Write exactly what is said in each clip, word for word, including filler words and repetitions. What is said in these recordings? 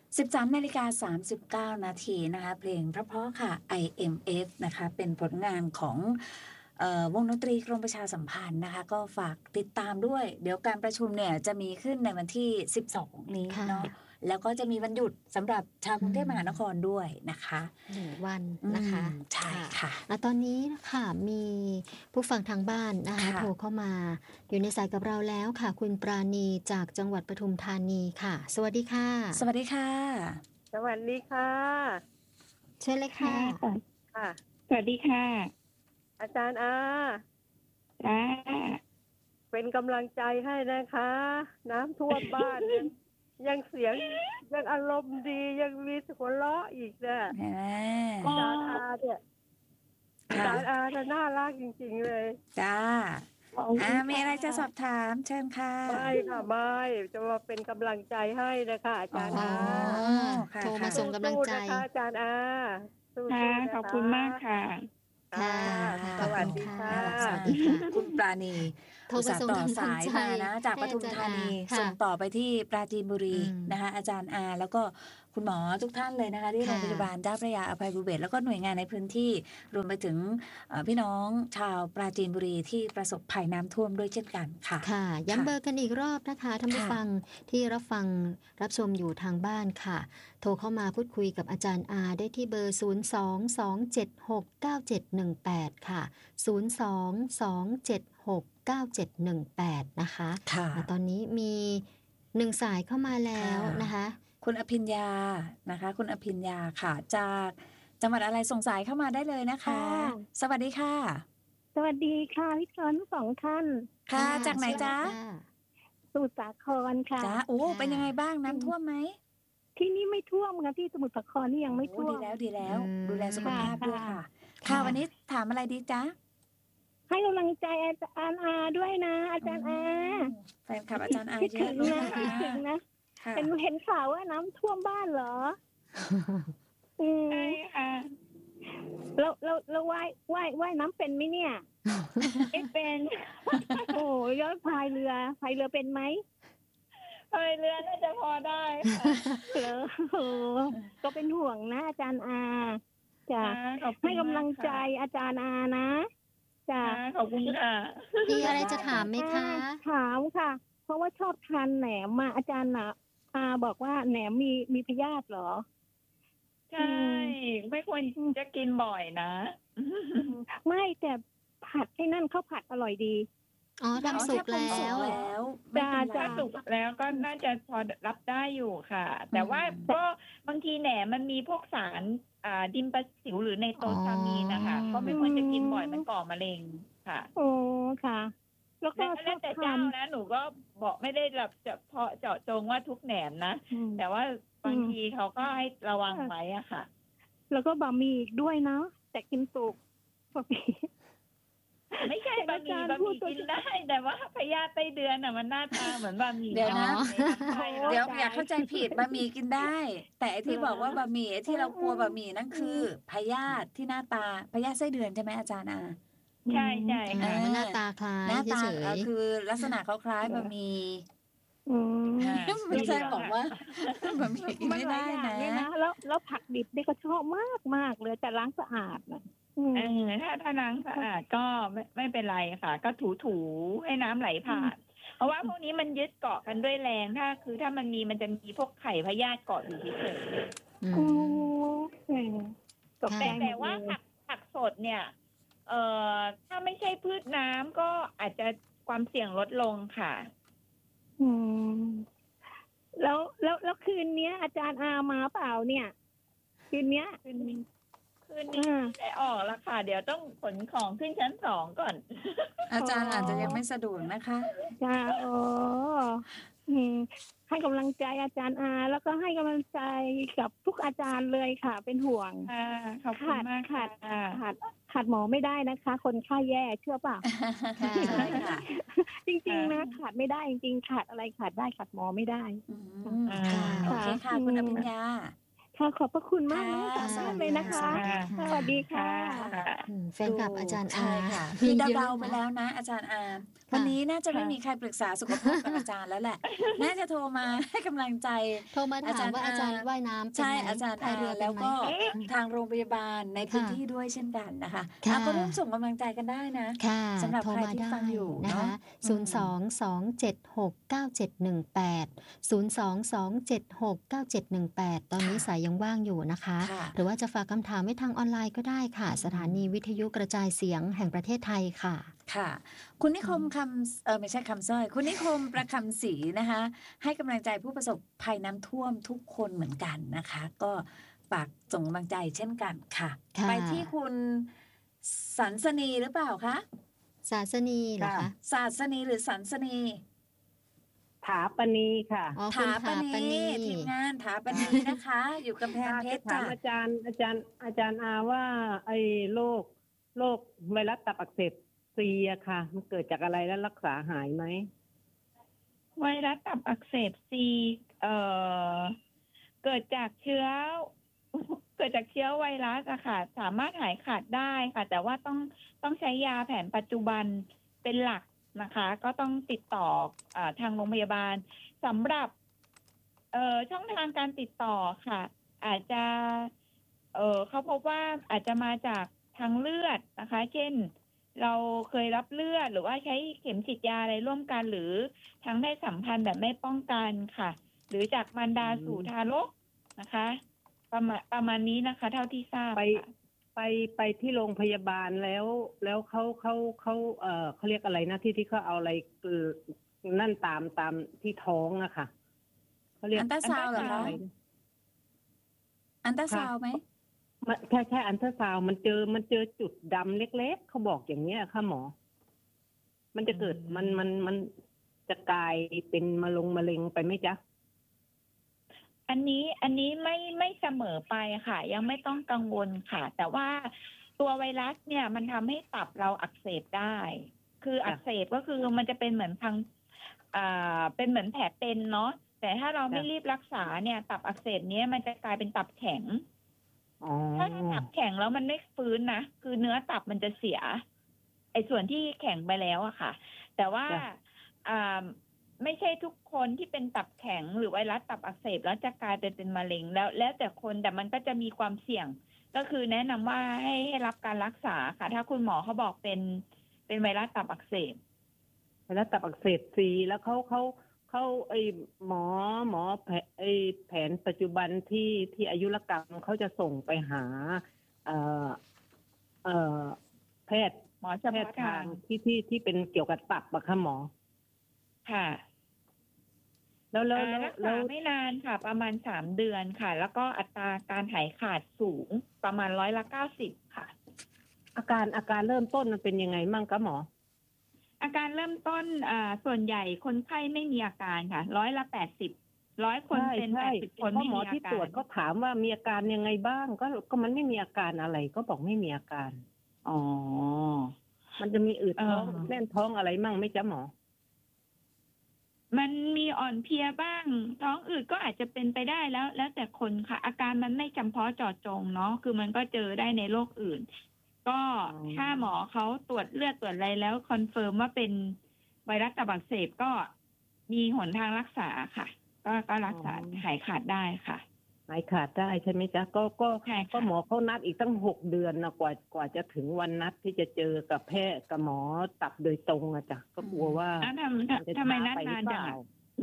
สิบสามนาฬิกาสามสิบเก้านาทีนะคะเพลงเพราะๆค่ะ ไอ เอ็ม เอฟ นะคะเป็นผลงานของเอ่อวงดนตรีกรมประชาสัมพันธ์นะคะก็ฝากติดตามด้วยเดี๋ยวการประชุมเนี่ยจะมีขึ้นในวันที่สิบสองนี้เนาะแล้วก็จะมีวันหยุดสำหรับชาวกรุงเทพมหานครด้วยนะคะหนึ่งวันนะคะใช่ค่ะตอนนี้ค่ะมีผู้ฟังทางบ้านนะคะโทรเข้ามาอยู่ในสายกับเราแล้วค่ะคุณปราณีจากจังหวัดปทุมธานีค่ะสวัสดีค่ะสวัสดีค่ะสวัสดีค่ะเชิญเลยค่ะค่ะสวัสดีค่ะอาจารย์อาจ้าเป็นกำลังใจให้นะคะน้ำท่วมบ้านยังยังเสียงยังอารมณ์ดียังมีหัวเราะอีกนะอาจารย์อาเนี่ยอาจารย์อาจะน่ารักจริงๆเลยจ้าอ่ามีอะไรจะสอบถามเชิญค่ะไม่ค่ะไม่จะมาเป็นกำลังใจให้นะคะอาจารย์อาโทรมาส่งกำลังใจอาจารย์อาค่ะขอบคุณมากค่ะค่ะสวัสดีค่ะสวัสดีค่ะคุณปราณีโทรมาส่งต่อสายมานะจากปทุมธานีส่งต่อไปที่ปราจีนบุรีนะคะอาจารย์อาแล้วก็คุณหมอทุกท่านเลยนะคะที่โรงพยาบาลเจ้าพระยาอภัยภูเบศรแล้วก็หน่วยงานในพื้นที่รวมไปถึงพี่น้องชาวปราจีนบุรีที่ประสบภัยน้ำท่วมด้วยเช่นกันค่ะค่ะย้ำเบอร์กันอีกรอบนะคะท่านผู้ฟังที่รับฟังรับชมอยู่ทางบ้านค่ะโทรเข้ามาพูดคุยกับอาจารย์อาได้ที่เบอร์ศูนย์ สอง สอง เจ็ด หก เก้า เจ็ด หนึ่ง แปดค่ะศูนย์ สอง สอง เจ็ด หก เก้า เจ็ด หนึ่ง แปดนะคะค่ะตอนนี้มีหนึ่งสายเข้ามาแล้วนะคะคุณอภิญญานะคะคุณอภิญญาค่ะจากจังหวัดอะไรส่งสายเข้ามาได้เลยนะคะสวัสดีค่ะสวัสดีค่ะพี่ชอนทั้งสองท่านค่ะจากไหนจ๊ะสมุทรสาครค่ะจ้าโอ้เป็นยังไงบ้างน้ำท่วมไหมที่นี่ไม่ท่วมค่ะที่สมุทรสาครนี่ยังไม่ท่วมดีแล้วดีแล้วดูแลสุขภาพด้วยค่ะค่ะวันนี้ถามอะไรดีจ๊ะให้กำลังใจอาจารย์อาด้วยนะอาจารย์อาแฟนคลับอาจารย์อาเยอะนะคิดถึงนะเห็นเห็นข่าวว่าน้ำท่วมบ้านเหรอใช่ค่ะเราเราเราว่ายว่ายว่ายน้ำเป็นไหมเนี่ยไม่เป็นโอ้ยแล้วพายเรือพายเรือเป็นไหมพายเรือน่าจะพอได้ค่ะเหรอก็เป็นห่วงนะอาจารย์อาจ้ะให้กำลังใจอาจารย์อานะจ้ะขอบคุณค่ะมีอะไรจะถามไหมคะถามค่ะเพราะว่าชอบทานแหนมมาอาจารย์นะอาบอกว่าแหนมมีมีพยาธิเหรอใช่ไม่ควรจะกินบ่อยนะไม่แต่ผัดให้นั่นข้าวผัดอร่อยดีอ๋อทำสุกแล้วจ้าจ้าสุกแล้วก็น่าจะพอรับได้อยู่ค่ะแต่ว่าก็บางทีแหนมมันมีพวกสารอ่าดินประสิวหรือในโตซามีนนะคะก็ไม่ควรจะกินบ่อยมันก่อมะเร็งค่ะโอ้ค่ะแล้วก็แล้วแต่เจ้านะหนูก็บอกไม่ได้แบบจะเพาะเจาะจงว่าทุกแหนมนะแต่ว่าบางทีเขาก็ให้ระวังไว้อะค่ะแล้วก็บะหมี่อีกด้วยเนาะแต่กินสุกบะหมี่ไม่ใช่บะหมี่บะหมี่กินได้แต่ว่าพยาธิไส้เดือนอ่ะมันหน้าตาเหมือนบะหมี่เดี๋ยวนะเดี๋ยวอย่าเข้าใจผิดบะหมี่กินได้แต่ไอ้ที่บอกว่าบะหมี่ที่เรากลัวบะหมี่นั่นคือพยาธิที่หน้าตาพยาธิไส้เดือนใช่ไหมอาจารย์อาใช่ใช่หน้าตาคล้ายหน้าตาคือลักษณะเขาคล้ายบะหมี่ไม่ใช่บอกว่าบะหมี่ไม่ได้นะแล้วแล้วผักดิบนี่ก็ชอบมากมากเลยแต่ล้างสะอาดนะเออถ้าถ้าล้างสะอาดก็ไม่ไม่เป็นไรค่ะก็ถูถูให้น้ำไหลผ่านเพราะว่าพวกนี้มันยึดเกาะกันด้วยแรงถ้าคือถ้ามันมีมันจะมีพวกไข่พยาธิเกาะอยู่เฉยๆแต่แต่ว่าผักผักสดเนี่ยเอ่อถ้าไม่ใช่พืชน้ำก็อาจจะความเสี่ยงลดลงค่ะอืมแล้วแล้วแล้วคืนนี้อาจารย์อามาเปล่าเนี่ยคืนนี้คืนนี้คืนนี้ได้ออกแล้วค่ะเดี๋ยวต้องขนของขึ้นชั้นสองก่อนอาจารย์อาจจะยังไม่สะดวกนะคะจ้าโอ้ให้กำลังใจอาจารย์อาแล้วก็ให้กำลังใจกับทุกอาจารย์เลยค่ะเป็นห่วงขอบคุณมากขาดขาดขาดหมอไม่ได้นะคะคนไข้แย่เชื่อป่ะจริงๆนะขาดไม่ได้จริงๆขาดอะไรขาดได้ขาดหมอไม่ได้โอเคค่ะคุณอภิญญาค่ะขอบพระคุณมากมากเลยนะคะสวัสดีค่ะแฟนคลับอาจารย์อาค่ะคือเดาไปแล้วนะอาจารย์อาวันนี้น่าจะไม่ค่ะมีใครปรึกษาสุขภาพกับอาจารย์แล้วแหละ น่าจะโทรมาให้กำลังใจโทรมาถามว่าอาจารย์ว่ายน้ำเป็นใช่ไหมอาจารย์พายเรืออาเป็นแล้วไหมก็ทางโรงพยาบาลในพื้นค่ะที่ด้วยเช่นกันนะคะค่ะอ่ะก็ร่วมส่งกำลังใจกันได้นะค่ะสำหรับโทรใครมาที่ได้ฟังอยู่นะเนาะคะอืศูนย์ สอมง สอง เจ็ด หก เก้า เจ็ด หนึ่ง แปด ศูนย์ สอง สอง เจ็ด หก เก้า เจ็ด หนึ่ง แปด ตอนนี้ค่ะสายยังว่างอยู่นะคะค่ะหรือว่าจะฝากคำถามไว้ทางออนไลน์ก็ได้ค่ะอืมสถานีวิทยุกระจายเสียงแห่งประเทศไทยค่ะค่ะ คุณนิคมคำเออไม่ใช่คำสร้อย คุณนิคมประคำศรีนะคะ ให้กำลังใจผู้ประสบภัยน้ำท่วมทุกคนเหมือนกันนะคะ ก็ฝากส่งกำลังใจเช่นกันค่ะค่ะไปที่คุณสันสนีหรือเปล่าคะศาสนีเหรอค่ะคะศาสนีหรือสันสนีถาปณีค่ะอ๋อ คุถาณปถาณีปณีทีมงานถาปณีนะคะ อยู่กำแพงเพชรถามจ้ะอาจารย์อาจารย์อาจารย์อาว่า ไอ้โรคโรคไวรัสตับอักเสบซีอะค่ะ มันเกิดจากอะไรและรักษาหายไหมไวรัสตับอักเสบซีเอ่อเกิดจากเชื้อ เกิดจากเชื้อไวรัสอะค่ะ สามารถหายขาดได้ค่ะ แต่ว่าต้องต้องใช้ยาแผนปัจจุบันเป็นหลักนะคะ ก็ต้องติดต่ออาทางโรงพยาบาลสำหรับ เอ่อช่องทางการติดต่อค่ะ อาจจะ เอ่อเขาพบว่าอาจจะมาจากทางเลือดนะคะ เช่น เราเคยรับเลือดหรือว่าใช้เข็มฉีดยาอะไรร่วมกัน หรือทางเพศสัมพันธ์แบบไม่ป้องกันค่ะ หรือจากมารดาอืมสู่ทารกนะคะ ประมาณประมาณนี้นะคะ เท่าที่ทราบไปค่ะไปไปที่โรงพยาบาลแล้ว แล้วเขาเขาเขาเอ่อเขาเรียกอะไรนะที่ที่เขาเอาอะไรเอ่อนั่นตามตามที่ท้องอะค่ะเขาเรียกอันตราซาวด์เหรอคะอะไรนะอันตราซาวด์ไหมมันแค่แค่อันเทอร์ซาวด์มันเจอมันเจอจุดดำเล็กๆเขาบอกอย่างเนี้ยค่ะหมอ มันจะเกิดอืมมันมันมันจะกลายเป็นมะลงมะเร็งไปไหมจ๊ะอันนี้อันนี้ไม่ไม่เสมอไปค่ะ ยังไม่ต้องกังวลค่ะ แต่ว่าตัวไวรัสเนี่ยมันทำให้ตับเราอักเสบได้ คืออักเสบก็คือมันจะเป็นเหมือนพังอ่าเป็นเหมือนแผลเป็นเนาะแต่ถ้าเราไม่รีบรักษาเนี่ย ตับอักเสบเนี้ยมันจะกลายเป็นตับแข็งอ๋อถ้าตับแข็งแล้วมันไม่ฟื้นนะคือเนื้อตับมันจะเสีย ไอ้ส่วนที่แข็งไปแล้วอะค่ะ แต่ว่าจ้ะอ่าไม่ใช่ทุกคนที่เป็นตับแข็งหรือไวรัสตับอักเสบแล้วจะกลายเป็นเป็นมะเร็งแล้ว แล้วแต่คนแต่มันก็จะมีความเสี่ยง ก็คือแนะนำว่าให้ให้รับการรักษาค่ะ ถ้าคุณหมอเขาบอกเป็นเป็นไวรัสตับอักเสบแล้วตับอักเสบซีแล้วเขาเขาเขาไอหมอหมอแผไอแผนปัจจุบันที่ที่อายุรกรรมเขาจะส่งไปหา เอ่อเอ่อแพทย์หมอเฉแพทพาะย์ทาทาง งที่ที่ที่เป็นเกี่ยวกับตับอะค่ะหมอค่ะแล้วแล้วอ่าแล้วรักแล้ษาว ไม่นานค่ะ ประมาณสามเดือนค่ะ แล้วก็อัตราการหายขาดสูงประมาณร้อยละเก้าสิบค่ะอาการอาการเริ่มต้นมันเป็นยังไงมั่งคะหมออาการเริ่มต้นอ่าส่วนใหญ่คนไข้ไม่มีอาการค่ะร้อยละแปดสิบร้อยคนใช่เป็นแปใช่ดสิบคนเพราะไม่หมอมีอาที่กาตรวรจก็ถามว่ามีอาการยังไงบ้าง ก็ก็มันไม่มีอาการอะไร ก็บอกไม่มีอาการอ๋อมันจะมีอืดท้องเออแน่นท้องอะไรมั่งไหมจ๊ะหมอมันมีอ่อนเพลียบ้าง ท้องอืดก็อาจจะเป็นไปได้แล้ว แล้วแต่คนค่ะ อาการมันไม่จำเพาะเจาะจงเนาะคือมันก็เจอได้ในโรคอื่น ก็อ๋อถ้าหมอเขาตรวจเลือดตรวจอะไรแล้วคอนเฟิร์มว่าเป็นไวรัสตับอักเสบก็มีหนทางรักษาค่ะ ก็ก็รักษาหายขาดได้ค่ะหายขาดได้ใช่ไหมจ๊ะก็ก็ใช่ค่ะก็หมอเขานัดอีกตั้งหกเดือนนะกว่ากว่าจะถึงวันนัดที่จะเจอกับแพทย์กับหมอตับโดยตรงอะจ้ะก็กลัวว่าอ้าวทำมันจะทำไมช้านัดไปหรืนาอน เปจังล่าอะ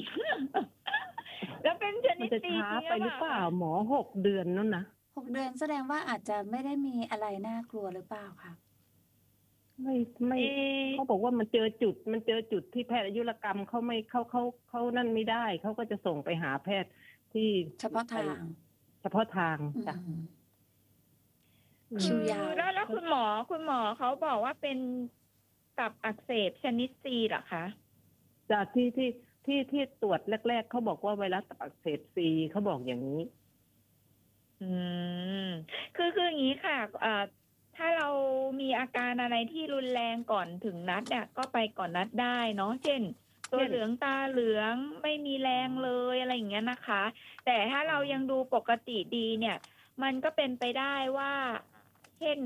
แล้วเป็นชมันินดจะตีช้าจริงไปหรือเปล่า หมอหกเดือนนั่นนะหกเดือนแสดงว่าอาจจะไม่ได้มีอะไรน่ากลัวหรือเปล่าคะไม่ไม่เอ๊ะเขาบอกว่ามันเจอจุด มันเจอจุดที่แพทย์อายุรกรรมเขาไม่เขาเขาเขานั่นไม่ได้เขาก็จะส่งไปหาแพทย์ที่เฉพาะทางเฉพาะทางอืจ้ะมอืมคิวยาวแล้วแล้วคุณหมอคุณหมอเขาบอกว่าเป็นตับอักเสบชนิดซีเหรอคะจากที่ที่ที่ที่ตรวจแรก ๆเขาบอกว่าไวรัสตับอักเสบซีเขาบอกอย่างนี้อืม คือคืออย่างนี้ค่ะเอ่อถ้าเรามีอาการอะไรที่รุนแรงก่อนถึงนัดเนี่ยก็ไปก่อนนัดได้เนาะ เช่น ตัวเช่นเหลืองตาเหลืองไม่มีแรงเลยอะไรอย่างเงี้ยนะคะ แต่ถ้าเรายังดูปกติดีเนี่ย มันก็เป็นไปได้ว่า เช่น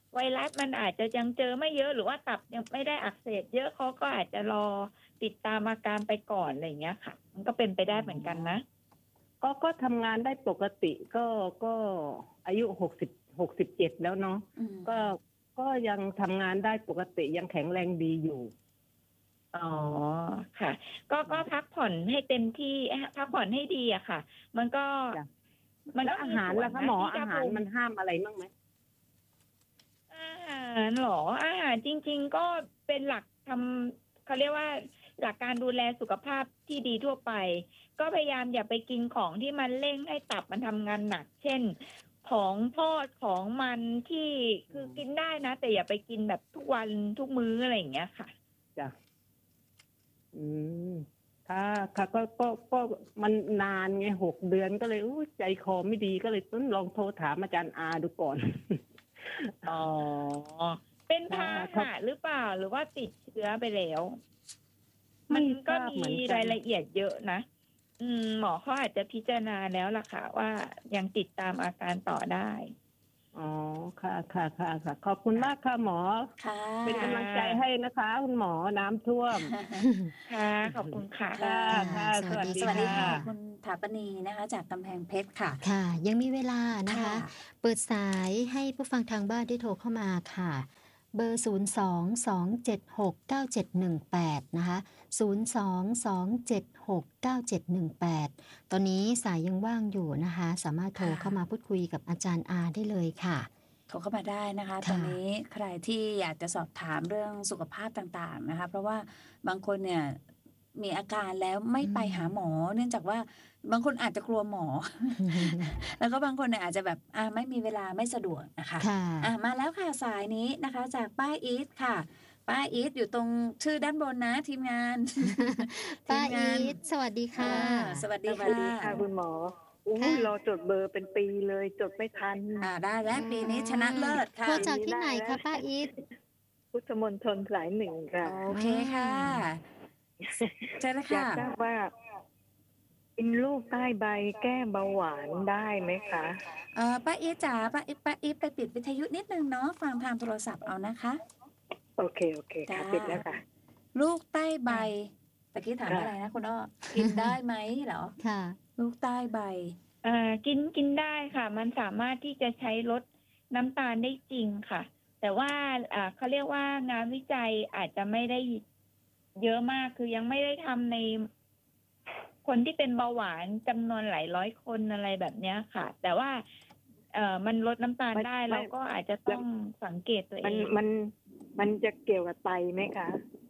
ไวรัสมันอาจจะยังเจอไม่เยอะหรือว่าตับยังไม่ได้อักเสบเยอะเขาก็อาจจะรอติดตามอาการไปก่อนอะไรอย่างเงี้ยค่ะ มันก็เป็นไปได้เหมือนกันนะก็ก็ทำงานได้ปกติก็ก็อายุหกสิบหกสิบเจ็ดแล้วเนาะก็ก็ยังทำงานได้ปกติยังแข็งแรงดีอยู่อ๋อค่ะ ก็ก็พักผ่อนให้เต็มที่พักผ่อนให้ดีอะค่ะ มันก็มันก็อาหารแล้วคะหมออาหารมันห้ามอะไรบ้างไหมอาหารหรออาหารจริงๆก็เป็นหลักทำเขาเรียกว่าหลักการดูแลสุขภาพที่ดีทั่วไปก็พยายามอย่าไปกินของที่มันเร่งให้ตับมันทำงานหนักเช่นของทอดของมันที่คือกินได้นะแต่อย่าไปกินแบบทุกวันทุกมื้ออะไรอย่างเงี้ยค่ะจ้ะอืมค่ะค่ะก็ก็ก็มันนานไงหกเดือนก็เลยอู้ใจคอไม่ดีก็เลยต้องลองโทรถามอาจารย์อาดูก่อนอ๋อเป็นพาหะหรือเปล่าหรือว่าติดเชื้อไปแล้วมันก็มีรายละเอียดเยอะนะอืมหมอเขาอาจจะพิจารณาแล้วล่ะค่ะว่ายังติดตามอาการต่อได้อ๋อค่ะค่ะค่ะค่ะขอบคุณมากค่ะหมอค่ะเป็นกำลังใจให้นะคะคุณหมอน้ำท่วมค่ะขอบคุณค่ะค่ะค่ะสวัสดีค่ะคุณถาปณีนะคะจากกำแพงเพชรค่ะค่ะยังมีเวลานะคะเปิดสายให้ผู้ฟังทางบ้านได้โทรเข้ามาค่ะเบอร์ศูนย์ สอง สอง เจ็ด หก เก้า เจ็ด หนึ่ง แปดนะคะศูนย์ สอง สอง เจ็ด หก เก้า เจ็ด หนึ่ง แปดตอนนี้สายยังว่างอยู่นะคะสามารถโทรเข้ามาพูดคุยกับอาจารย์อาได้เลยค่ะโทรเข้ามาได้นะคะตอนนี้ใครที่อยากจะสอบถามเรื่องสุขภาพต่างๆนะคะเพราะว่าบางคนเนี่ยมีอาการแล้วไม่ไปหาหมอเนื่องจากว่าบางคนอาจจะกลัวหมอ แล้วก็บางคนเนี่ยอาจจะแบบอ่าไม่มีเวลาไม่สะดวกนะคะอ่ามาแล้วค่ะสายนี้นะคะจากป้าอีทค่ะป้าอีทอยู่ตรงชื่อด้านบนนะทีมงานป้าอีทสวัสดีค่ะสวัสดีค่ะคุณหมออุ้ยรอจดเบอร์เป็นปีเลยจดไม่ทันอ่าได้แล้วปีนี้ชนะเลิศค่ะโทรจากที่ไหนคะป้าอีทพุทธมณฑลสายหนึ่งค่ะโอเคค่ะใช่แล้วค่ะอยากทราบว่ากินลูกใต้ใบแก้เบาหวานได้ไหมคะเออป้าอีทจ๋าป้าอีทป้าอีทไปปิดวิทยุนิดนึงเนาะฟังทางโทรศัพท์เอานะคะโอเคโอเคค่ะปิดแล้วค่ะลูกใต้ใบตะกี้ถามอะไรนะคุณอ้อกินได้ไหมเหรอค่ะลูกใต้ใบอ่ากินกินได้ค่ะมันสามารถที่จะใช้ลดน้ำตาลได้จริงค่ะแต่ว่าอ่าเขาเรียกว่างานวิจัยอาจจะไม่ได้เยอะมากคือยังไม่ได้ทำในคนที่เป็นเบาหวานจำนวนหลายร้อยคนอะไรแบบนี้ค่ะแต่ว่าเอ่อมันลดน้ำตาลได้เราก็อาจจะต้องสังเกตตัวเองมันมันมันจะเกี่ยวกับไตไหมคะ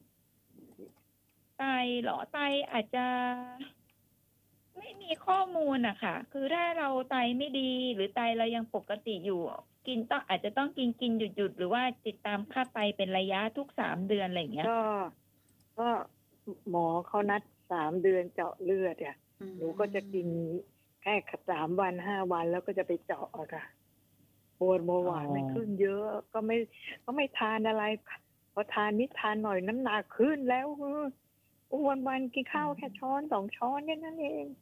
ไตเหรอไตอาจจะไม่มีข้อมูลอะค่ะคือถ้าเราไตไม่ดีหรือไตเรายังปกติอยู่กินต้องอาจจะต้องกินกินหยุดหยุดหรือว่าติดตามค่าไตเป็นระยะทุกสามเดือนอะไรอย่างเงี้ยก็ก็หมอเขานัดสามเดือนเจาะเลือดอ่ะหนูก็จะกินแค่สามวันห้าวันแล้วก็จะไปเจาะอะค่ะปวดเบาหวานมันขึ้นเยอะก็ไม่ก็ไม่ทานอะไรพอทานนิดทานหน่อยน้ำหนักขึ้นแล้ววันวันกินข้าวแค่ช้อนสองช้อนแค่นั้นเอง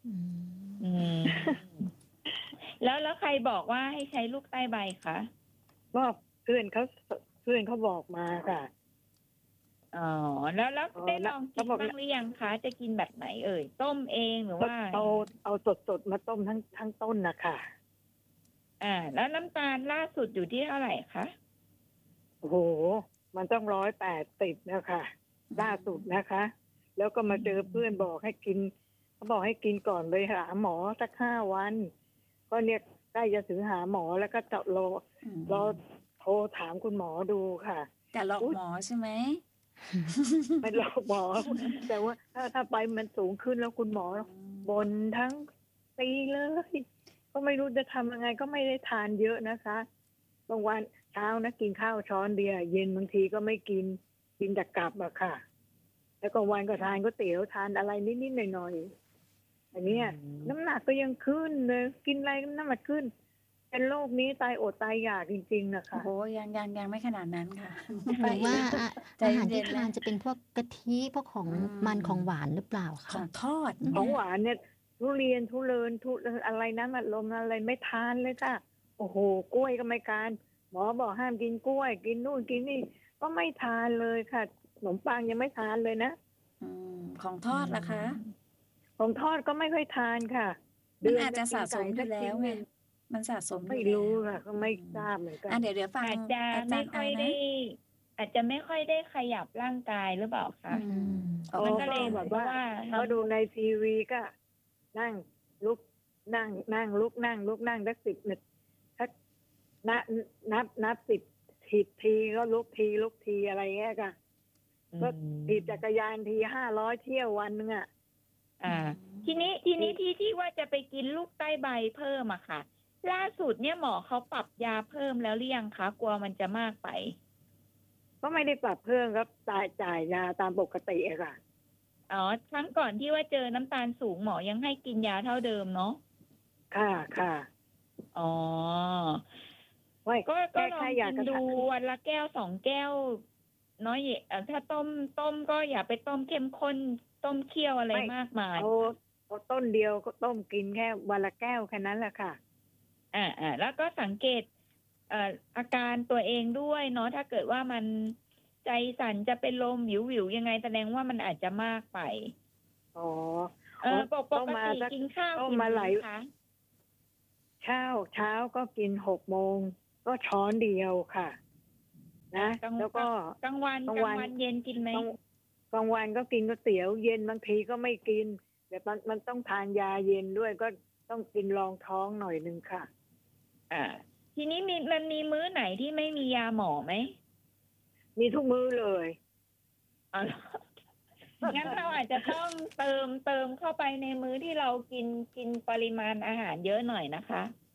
แล้วแล้วใครบอกว่าให้ใช้ลูกใต้ใบคะก็เพื่อนเขาเพื่อนเขาบอกมาค่ะอ๋อแล้วแล้วได้ลองกินบ้างหรือยังคะจะกินแบบไหนเอ่ยต้มเองหรือว่าเอาเอาสดๆมาต้มทั้งทั้งต้นนะคะอ่าแล้วน้ำตาลล่าสุดอยู่ที่เท่าไหร่คะโอ้โหมันต้องร้อยแปดสิบนะคะล่าสุดนะคะแล้วก็มาเจอเพื่อนบอกให้กินเขาบอกให้กินก่อนไปหาหมอสักห้าวันก็เนี่ยใกล้จะถึงหาหมอแล้วก็จะรอรอโทรถามคุณหมอดูค่ะแต่หลอกหมอใช่ไหมไม่หลอกหมอแต่ว่าถ้าถ้าไปมันสูงขึ้นแล้วคุณหมอบ่นทั้งปีเลยก็ไม่รู้จะทำยังไงก็ไม่ได้ทานเยอะนะคะบางวันเช้านะกินข้าวช้อนเดียวเย็นบางทีก็ไม่กินกินแต่กลับอะค่ะแล้วก็วันก็ทานก๋วยเตี๋ยวทานอะไรนิดๆหน่อยๆอันนี้น้ำหนักก็ยังขึ้นเลยกินอะไรน้ำหนักขึ้นเป็นโรคนี้ตายอดตายอยากจริงๆนะคะโอ้ยังยังยังไม่ขนาดนั้นค่ะหรือว่าอาหารที่ทานจะเป็นพวกกะทิพวกของมันของหวานหรือเปล่าคะของทอดของหวานเนี่ยทุเรียนทุเรินทุอะไรนะมันลมอะไรไม่ทานเลยค่ะโอ้โหกล้วยก็ไม่การหมอบอกห้ามกินกล้วย กินนู่นกินนี่ก็ไม่ทานเลยค่ะขนมปังยังไม่ทานเลยนะอืมของทอดล่ะคะของทอดก็ไม่ค่อยทานค่ะมันอาจจะสะสมอยู่แล้วไงมันสะสมอยู่ไม่แล้วรู้ค่ะก็ไม่ทราบเหมือนกันอ่ะเดี๋ยวเดี๋ยวฟังอาจจะอาจาไม่รย์ค่อาอยนะได้ อาจจะไม่ค่อยได้ขยับร่างกายหรือเปล่าคะอืมโอ้มันก็เลยก็เหแบมือนบกับว่าว่าเขาดูในทีวีก็นั่งลุกนั่งนั่งลุกนั่งลุกนั่งสักสิบนาทีถ้านับนับนับสิบทีทีก็ลุกทีลุกทีอะไรเงี้ยค่ะก็ถีบจักรยานทีห้าร้อยเที่ยววันนึงอ่ะอ่า ทีนี้ทีนี้ที่ที่ว่าจะไปกินลูกใต้ใบเพิ่มอะค่ะ ล่าสุดเนี่ยหมอเขาปรับยาเพิ่มแล้วหรือยังคะกลัวมันจะมากไปก็ไม่ได้ปรับเพิ่มครับจ่ายจ่ายยาตามปกติอะค่ะอ๋อครั้งก่อนที่ว่าเจอน้ำตาลสูงหมอยังให้กินยาเท่าเดิมเนาะค่ะค่ะอ๋อไว้ก็ก็ลองแค่อยากกินจะดูวันละแก้วสองแก้ว น้อยเอ่อถ้าต้มต้มก็อย่าไปต้มเข้มข้นต้มเคี่ยวอะไรมากมายเอาเอาต้นเดียวก็ต้มกินแค่วันละแก้วแค่นั้นแหละค่ะอ่าอ่าแล้วก็สังเกตเอ่ออาการตัวเองด้วยเนาะถ้าเกิดว่ามันใจสั่นจะเป็นลมวิววิวยังไงแสดงว่ามันอาจจะมากไปอ๋อเออปกปต้มกมาติสักกินข้าวต้มกี่มาหลายมื้อคะเช้าเช้าก็กินหกโมงก็ช้อนเดียวค่ะ นะกลางแล้วก็กลางวันกกลางลางวันวันเย็นกินไหมกลางกลางวันก็กินก๋วยเตี๋ยวเย็นบางทีก็ไม่กินแต่มันมันต้องทานยาเย็นด้วยก็ต้องกินรองท้องหน่อยนึงค่ะอ่า ทีนี้มีมันมีมื้อไหนที่ไม่มียาหมอไหมมีทุกมื้อเลยอ๋อ งั้นเราอาจจะต้องเติมเติมเข้าไปในมื้อที่เรากินกินปริมาณอาหารเยอะหน่อยนะคะ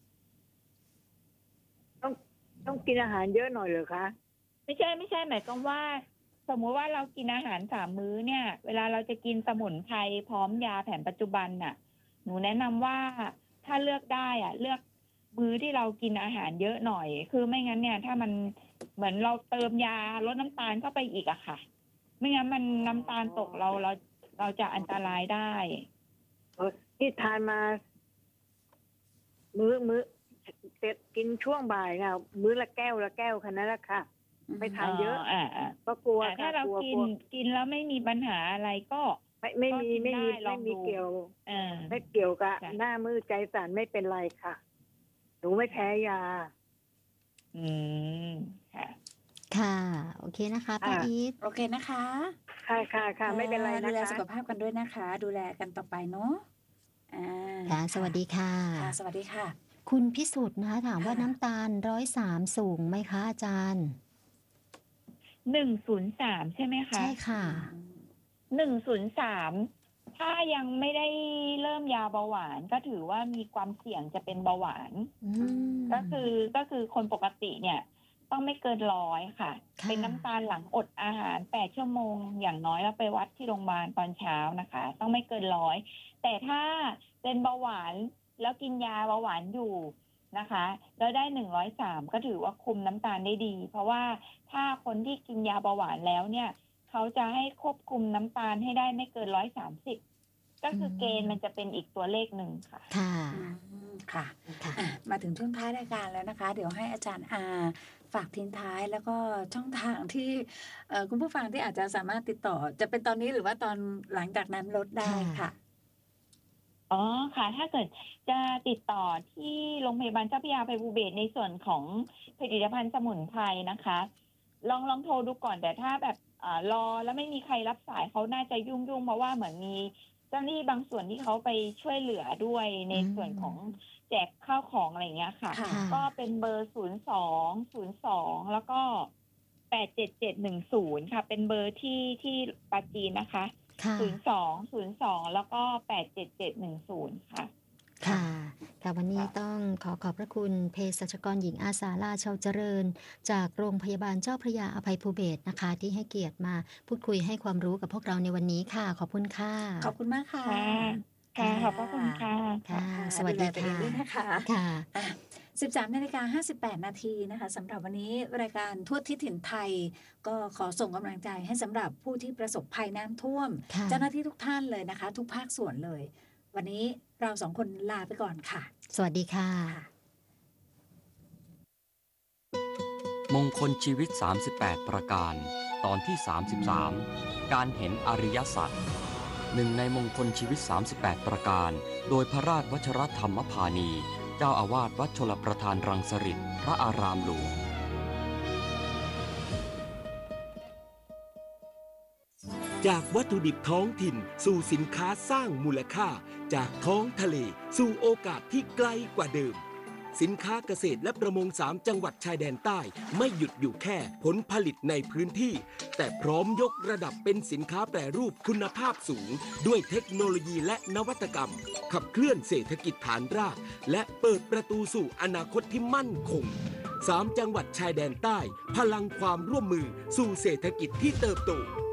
ต้องต้องกินอาหารเยอะหน่อยเหรอคะไม่ใช่ไม่ใช่หมายความว่า สมมุติว่าเรากินอาหารสามมื้อเนี่ย เวลาเราจะกินสมุนไพรพร้อมยาแผนปัจจุบันน่ะ หนูแนะนำว่าถ้าเลือกได้อ่ะ เลือกมื้อที่เรากินอาหารเยอะหน่อย คือไม่งั้นเนี่ย ถ้ามันเหมือนเราเติมยาลดน้ำตาลเข้าไปอีกอะค่ะ ไม่งั้นมันน้ำตาลตกเราเราเราจะอันตรายได้เออที่ทานมา มื้อมื้อเสร็จกินช่วงบ่ายนะมื้อละแก้วละแก้วแค่นั้นแหละค่ะ ไม่ทานเยอะอ่าอ่าก็กลัวอ่าถ้าค่ะเรากลัวกิกนลัวกินแล้วไม่มีปัญหาอะไรก็ไม่ไม่ก็มีกินไม่มีได้ลองไม่มีดูเกี่ยวเออไม่เกี่ยวกับจ้ะหน้ามือใจสั่นไม่เป็นไรค่ะ หนูไม่แพ้ยาอืมค่ะค่ะ โอเคนะคะป้าค่ะอีทโอเคนะคะค่ะค่ะค่ะไม่เป็นไรดูนะแลคะสุขภาพกันด้วยนะคะ ดูแลกันต่อไปเนาะอ่าค่ะ สวัสดีค่ะค่ะ สวัสดีค่ะคุณพิสุทธิ์นะคะถามว่าค่ะน้ำตาลร้อยสามสูงไหมคะอาจารย์หนึ่งศูนย์สามใช่ไหมคะใช่ค่ะหนึ่งศูนย์สามถ้ายังไม่ได้เริ่มยาเบาหวาน ก็ถือว่ามีความเสี่ยงจะเป็นเบาหวานอืมก็คือก็คือคนปกติเนี่ย ต้องไม่เกินร้อยค่ะค่ะเป็นน้ำตาลหลังอดอาหารแปดชั่วโมงอย่างน้อยแล้วไปวัดที่โรงพยาบาลตอนเช้านะคะ ต้องไม่เกินร้อยแต่ถ้าเป็นเบาหวานแล้วกินยาเบาหวานอยู่นะคะ แล้วได้หนึ่งร้อยสามก็ถือว่าคุมน้ำตาลได้ดี เพราะว่าถ้าคนที่กินยาเบาหวานแล้วเนี่ย เขาจะให้ควบคุมน้ำตาลให้ได้ไม่เกินร้อยสามสิบก็คือเกณฑ์มันจะเป็นอีกตัวเลขหนึ่งค่ะค่ะอืมค่ะค่ะอ่ะ มาถึงช่วงท้ายรายการแล้วนะคะ เดี๋ยวให้อาจารย์อาฝากทิ้งท้ายแล้วก็ช่องทางที่เอ่อคุณผู้ฟังที่อาจจะสามารถติดต่อ จะเป็นตอนนี้หรือว่าตอนหลังจากนั้นลดได้ค่ะอ๋อค่ะ ถ้าเกิดจะติดต่อที่โรงพยาบาลเจ้าพระยาอภัยภูเบศรในส่วนของผลิตภัณฑ์สมุนไพรนะคะ ลองลองโทรดูก่อนแต่ถ้าแบบอารอแล้วไม่มีใครรับสายเขาน่าจะยุ่งยุ่งเพราะว่าเหมือนมีเจ้าหน้าที่บางส่วนที่เขาไปช่วยเหลือด้วยในส่วนของแจกข้าวของอะไรอย่างเงี้ยค่ะค่ะก็เป็นเบอร์ศูนย์สองศูนย์สองแล้วก็แปดเจ็ดเจ็ดหนึ่งศูนย์ค่ะ เป็นเบอร์ที่ที่ปาจีนนะคะค่ะศูนย์สองศูนย์สองแล้วก็แปดเจ็ดเจ็ดหนึ่งศูนย์ค่ะค่ะ ค่ะ วันนี้ต้องขอขอบพระคุณเภสัชกรหญิงอาสาลาชาวเจริญ จากโรงพยาบาลเจ้าพระยาอภัยภูเบศรนะคะ ที่ให้เกียรติมาพูดคุยให้ความรู้กับพวกเราในวันนี้ค่ะ ขอบคุณค่ะขอบคุณมากค่ะค่ะ ค่ะ ขอบพระคุณค่ะค่ะค่ะสวัสดีดูแลตัวเองค่ะด้วยนะคะค่ะสิบสามนาฬิกาห้าสิบแปดนาทีนะคะสำหรับวันนี้รายการทั่วทิศถิ่นไทย ก็ขอส่งกำลังใจให้สำหรับผู้ที่ประสบภัยน้ำท่วมค่ะเจ้าหน้าที่ทุกท่านเลยนะคะ ทุกภาคส่วนเลย วันนี้เราสองคนลาไปก่อนค่ะสวัสดีค่ะค่ะมงคลชีวิตสามสิบแปดประการตอนที่สามสิบสามการเห็นอริยสัจหนึ่งในมงคลชีวิตสามสิบแปดประการโดยพระราชวชรธรรมพานีเจ้าอาวาสวัดชลประทานรังสฤษฎ์พระอารามหลวงจากวัตถุดิบท้องถิ่นสู่สินค้าสร้างมูลค่าจากท้องทะเลสู่โอกาสที่ไกลกว่าเดิมสินค้าเกษตรและประมงสามจังหวัดชายแดนใต้ไม่หยุดอยู่แค่ผลผลิตในพื้นที่แต่พร้อมยกระดับเป็นสินค้าแปรรูปคุณภาพสูงด้วยเทคโนโลยีและนวัตกรรมขับเคลื่อนเศรษฐกิจฐานรากและเปิดประตูสู่อนาคตที่มั่นคงสามจังหวัดชายแดนใต้พลังความร่วมมือสู่เศรษฐกิจที่เติบโต